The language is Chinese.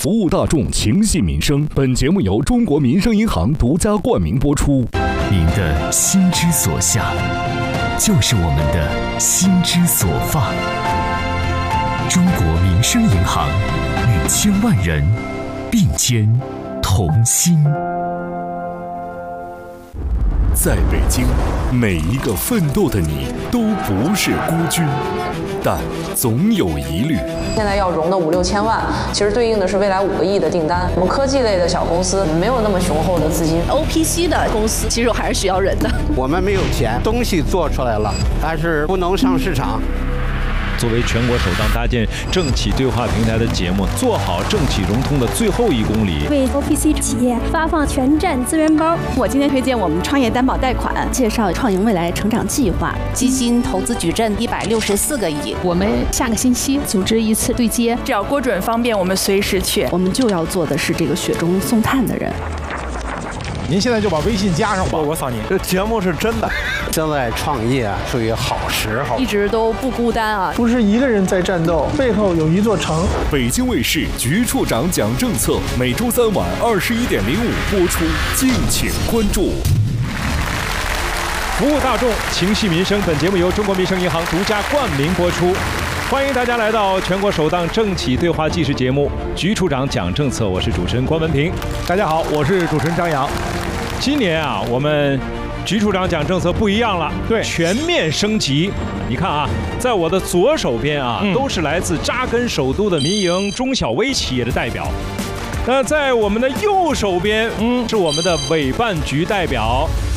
服务大众，情系民生。本节目由中国民生银行独家冠名播出。 您的心之所向，就是我们的心之所放。中国民生银行与千万人并肩同心。 在北京，每一个奋斗的你都不是孤军，但总有疑虑。 现在要融的5、6千万，其实对应的是未来5个亿的订单。我们科技类的小公司没有那么雄厚的资金 ，OPC 的公司其实还是需要人的。 我们没有钱，东西做出来了，但是不能上市场。 作为全国首档搭建政企对话平台的节目，做好政企融通的最后1公里， 为 OPC 企业发放全站资源包。 我今天推荐我们创业担保贷款，介绍创盈未来成长计划，基金投资矩阵164个亿。 我们下个星期组织一次对接， 只要郭准方便，我们随时去。 我们就要做的是这个雪中送炭的人。 您现在就把微信加上吧， 我扫您。这节目是真的。 现在创业属于好时候， 一直都不孤单啊， 不是一个人在战斗，背后有一座城。 北京卫视局处长讲政策，每周3晚21.05播出，敬请关注。 服务大众，情系民生。本节目由中国民生银行独家冠名播出。欢迎大家来到全国首档政企对话纪实节目《局处长讲政策》，我是主持人关文平。 大家好，我是主持人张扬。 今年啊，我们局处长讲政策不一样了， 对， 全面升级。你看啊，在我的左手边啊，都是来自扎根首都的民营中小微企业的代表。那在我们的右手边，是我们的委办局代表，